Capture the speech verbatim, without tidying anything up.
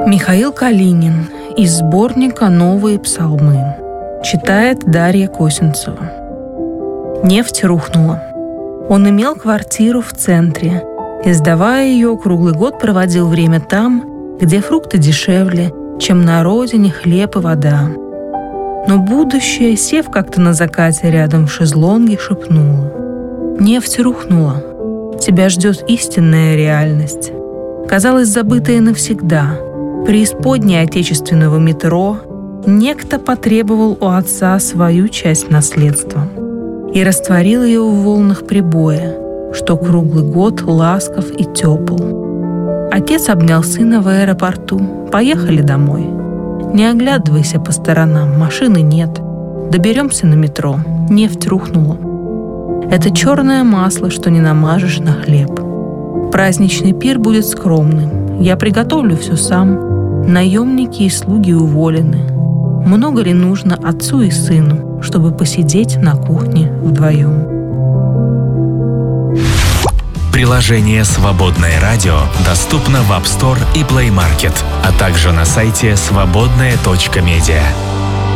Михаил Калинин из сборника «Новые псалмы». Читает Дарья Косинцева. Нефть рухнула. Он имел квартиру в центре и, сдавая ее, круглый год проводил время там, где фрукты дешевле, чем на родине хлеб и вода. Но будущее, сев как-то на закате рядом в шезлонге, шепнуло: «Нефть рухнула. Тебя ждет истинная реальность». Казалось, забытая навсегда. Преисподней отечественного метро некто потребовал у отца свою часть наследства и растворил ее в волнах прибоя, что круглый год ласков и тепл. Отец обнял сына в аэропорту. «Поехали домой. Не оглядывайся по сторонам, машины нет. Доберемся на метро. Нефть рухнула. Это черное масло, что не намажешь на хлеб. Праздничный пир будет скромным. Я приготовлю все сам. Наемники и слуги уволены. Много ли нужно отцу и сыну, чтобы посидеть на кухне вдвоем?» Приложение «Свободное радио» доступно в App Store и Play Market, а также на сайте свободное точка медиа.